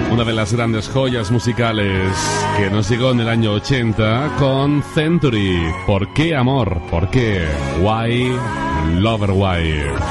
Una de las grandes joyas musicales que nos llegó en el año 80 con Century. ¿Por qué amor? ¿Por qué? Why? Lover Why.